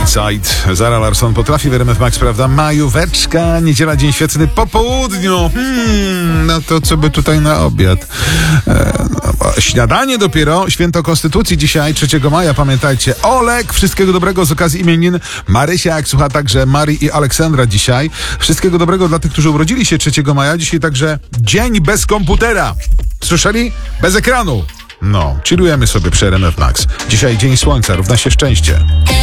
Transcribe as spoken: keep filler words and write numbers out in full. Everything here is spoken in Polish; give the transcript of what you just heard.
Inside. Zara Larsson potrafi w R M F Max, prawda? Majóweczka, niedziela, dzień świetny po południu. Hmm, no to co by tutaj na obiad? E, no, śniadanie dopiero. Święto Konstytucji dzisiaj, trzeciego maja, pamiętajcie. Olek, wszystkiego dobrego z okazji imienin. Marysia, jak słucha, także Marii i Aleksandra dzisiaj. Wszystkiego dobrego dla tych, którzy urodzili się trzeciego maja. Dzisiaj także dzień bez komputera. Słyszeli? Bez ekranu. No, chillujemy sobie przy R M F Max. Dzisiaj dzień słońca, równa się szczęście.